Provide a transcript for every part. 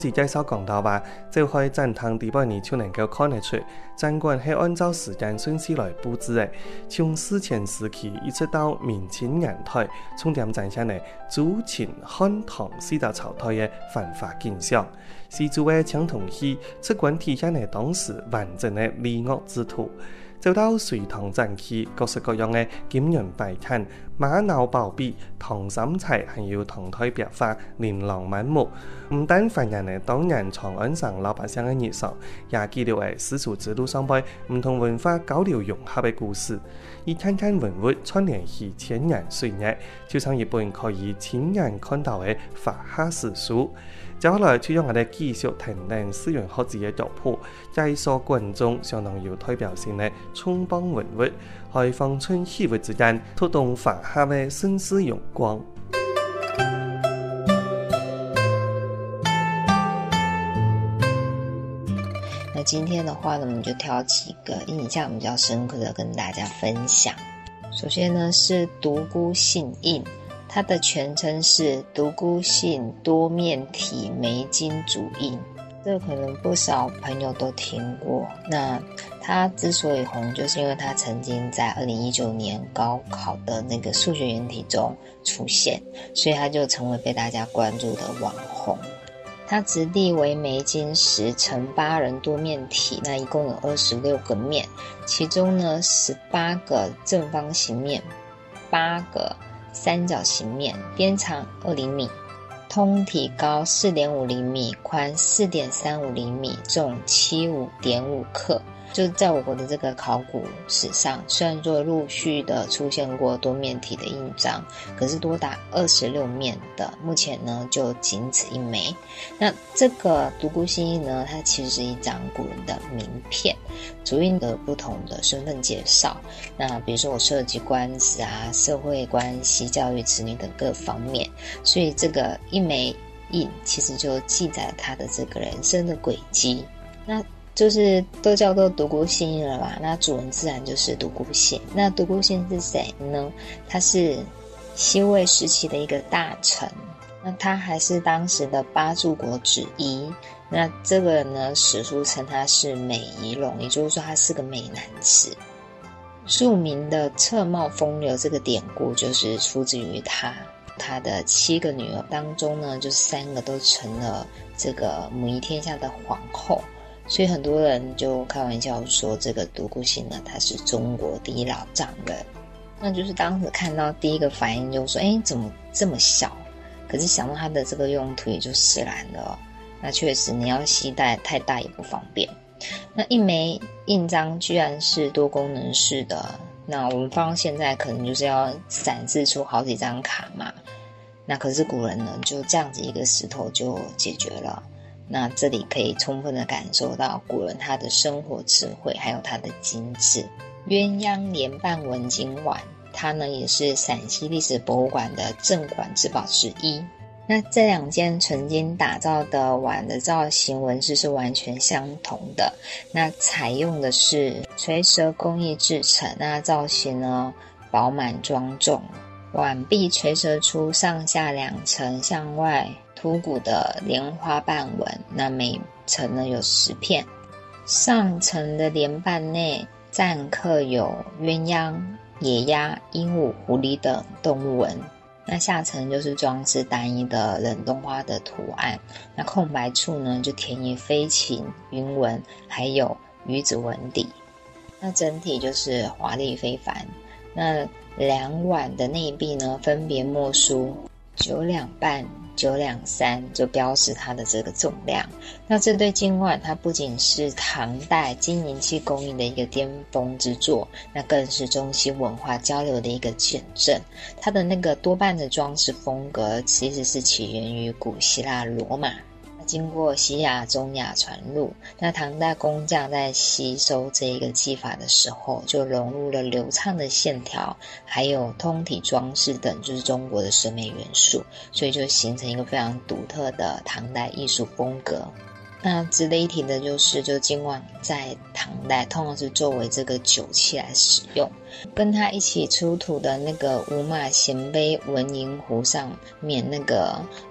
介绍讲到话，召开展堂第八年就能够看得出，展馆是按照时间顺序来布置的。从史前时期一直到明清年代，重点展现了朱、秦、汉、唐四大朝代的繁华景象。戏剧的青铜戏，这馆体现了当时完整的礼乐制度。走到隋唐展期，各式各样的金银摆摊、玛瑙宝贝、唐三彩，还有唐代壁画，琳琅满目。唔但反映了当年长安省老百姓的日常，也记录了丝绸之路上边唔同文化交流融合的故事。以看看文物串联起千年岁月，就像一本可以亲眼看到的华夏史书。接下来就让我哋繼續談談私人學子嘅族譜，介紹觀眾相當有代表性嘅衝邦文物，喺芳村戲物之間推動華夏嘅盛世榮光。 那今天的话呢，我们就挑几个印象比较深刻的跟大家分享。首先呢是独孤信印。它的全称是独孤信多面体梅金主印，这可能不少朋友都听过。那它之所以红，就是因为它曾经在2019年高考的那个数学原题中出现，所以它就成为被大家关注的网红。它质地为梅金石乘8人多面体，那一共有26个面，其中呢18个正方形面，8个三角形面，边长2厘米，通体高4.5厘米，宽4.35厘米，重75.5克。就在我国的这个考古史上，虽然说陆续的出现过多面体的印章，可是多达26面的，目前呢就仅此一枚。那这个独孤信印呢，它其实是一张古人的名片，主印的不同的身份介绍。那比如说我涉及官职啊、社会关系、教育子女等各方面，所以这个一枚印其实就记载了他的这个人生的轨迹。那就是都叫做独孤信印了吧，那主人自然就是独孤信。那独孤信是谁呢？他是西魏时期的一个大臣，那他还是当时的8柱国之一。那这个人呢，史书称他是美仪容，也就是说他是个美男子。著名的侧帽风流这个典故就是出自于他。他的7个女儿当中呢，就是3个都成了这个母仪天下的皇后。所以很多人就开玩笑说，这个独孤信呢，他是中国第一老丈人。那就是当时看到第一个反应就说，怎么这么小？可是想到他的这个用途也就释然了。那确实你要携带太大也不方便。那一枚印章居然是多功能式的，那我们放到现在可能就是要散置出好几张卡嘛。那可是古人呢，就这样子一个石头就解决了。那这里可以充分的感受到古人他的生活智慧，还有他的精致。鸳鸯莲瓣纹金碗，它呢也是陕西历史博物馆的镇馆之宝之一。那这2件纯金打造的碗的造型纹饰是完全相同的，那采用的是垂蛇工艺制成，那造型呢饱满庄重，碗壁垂折出上下2层向外凸骨的莲花瓣纹，那每层呢有10片，上层的莲瓣内暂刻有鸳鸯、野鸭、鹦鹉、狐狸等动物纹，那下层就是装饰单一的冷冻花的图案，那空白处呢就填以飞禽、云纹还有鱼子纹底，那整体就是华丽非凡。那2碗的内壁呢分别墨书9两半、9两3，就标示它的这个重量。那这对金碗它不仅是唐代金银器工艺的一个巅峰之作，那更是中西文化交流的一个见证。它的那个多半的装饰风格其实是起源于古希腊罗马，经过西亚、中亚传入，那唐代工匠在吸收这一个技法的时候，就融入了流畅的线条，还有通体装饰等，就是中国的审美元素，所以就形成一个非常独特的唐代艺术风格。那值得一提的就是，金碗在唐代通常是作为这个酒器来使用，跟它一起出土的那个五马衔杯纹银壶上面那个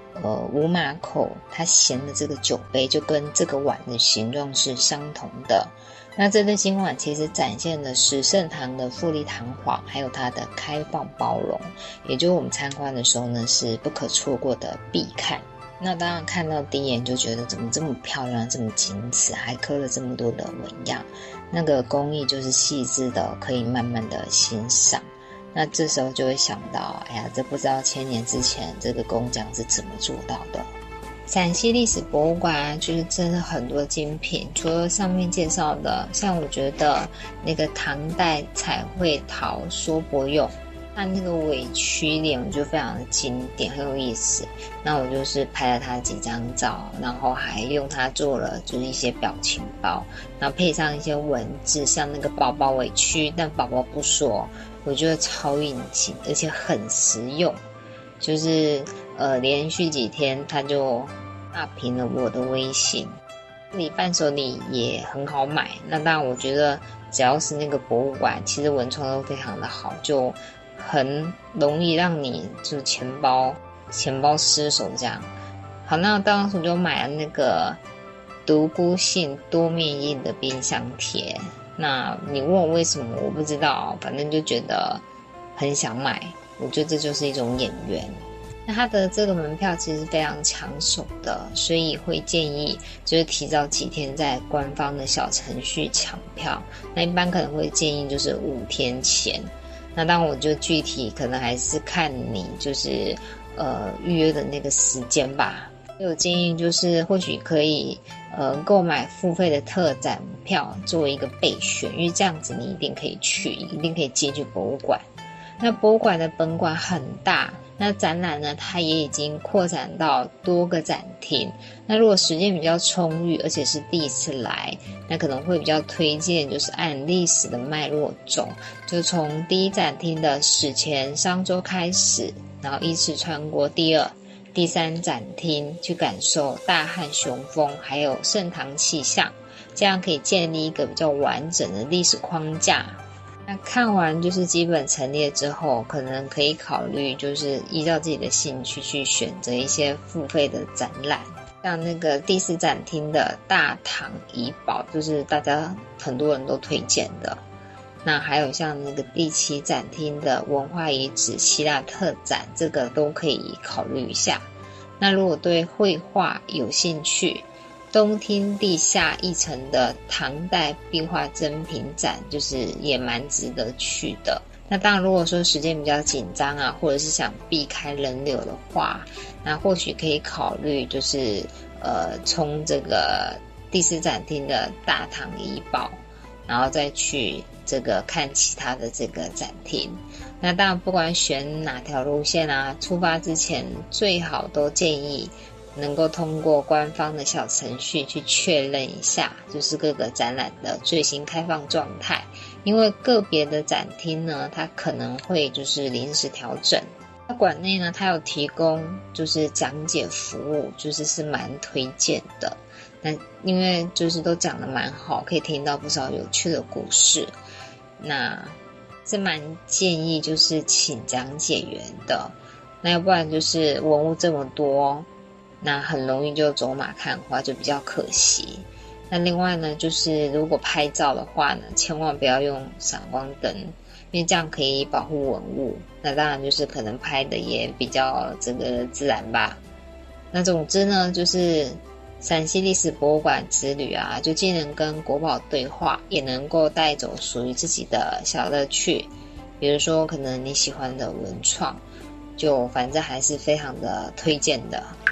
五马口它衔的这个酒杯就跟这个碗的形状是相同的。那这对金碗其实展现了十圣堂的富丽堂皇，还有它的开放包容，也就是我们参观的时候呢是不可错过的必看。那当然看到第一眼就觉得怎么这么漂亮，这么精致，还刻了这么多的纹样，那个工艺就是细致的，可以慢慢的欣赏。那这时候就会想到，哎呀，这不知道1000年之前这个工匠是怎么做到的。陕西历史博物馆就是真的很多精品，除了上面介绍的，像我觉得那个唐代彩绘陶缩帛俑，它那个委屈脸我觉得非常的经典，很有意思。那我就是拍了它几张照，然后还用它做了就是一些表情包，然后配上一些文字，像那个宝宝委屈但宝宝不说，我觉得超应景，而且很实用。就是连续几天它就大屏了我的微信。你伴手礼也很好买，那当然我觉得只要是那个博物馆，其实文创都非常的好，就很容易让你就是钱包失手这样。好，那当时我就买了那个独孤信多面印的冰箱贴。那你问我为什么，我不知道，反正就觉得很想买。我觉得这就是一种眼缘。那它的这个门票其实非常抢手的，所以会建议就是提早几天在官方的小程序抢票。那一般可能会建议就是5天前。那当然我就具体可能还是看你就是预约的那个时间吧。有建议就是或许可以购买付费的特展票作为一个备选，因为这样子你一定可以去，一定可以进去博物馆。那博物馆的本馆很大，那展览呢它也已经扩展到多个展厅。那如果时间比较充裕，而且是第一次来，那可能会比较推荐就是按历史的脉络走，就从第一展厅的史前商周开始，然后依次穿过第2、第3展厅，去感受大汉雄风还有盛唐气象，这样可以建立一个比较完整的历史框架。那看完就是基本陈列之后，可能可以考虑就是依照自己的兴趣去选择一些付费的展览，像那个第4展厅的大唐遗宝，就是大家很多人都推荐的。那还有像那个第7展厅的文化遗址希腊特展，这个都可以考虑一下。那如果对绘画有兴趣，东厅地下1层的唐代壁画珍品展就是也蛮值得去的。那当然如果说时间比较紧张啊，或者是想避开人流的话，那或许可以考虑就是冲这个第4展厅的大唐遗宝，然后再去这个看其他的这个展厅。那当然不管选哪条路线啊，出发之前最好都建议能够通过官方的小程序去确认一下，就是各个展览的最新开放状态，因为个别的展厅呢，它可能会就是临时调整。那馆内呢，它有提供就是讲解服务，是蛮推荐的。那因为就是都讲得蛮好，可以听到不少有趣的故事，那是蛮建议就是请讲解员的。那要不然就是文物这么多，那很容易就走马看花，就比较可惜。那另外呢，就是如果拍照的话呢，千万不要用闪光灯，因为这样可以保护文物。那当然就是可能拍的也比较这个自然吧。那总之呢，就是陕西历史博物馆之旅啊，就既能跟国宝对话，也能够带走属于自己的小乐趣。比如说可能你喜欢的文创，就反正还是非常的推荐的。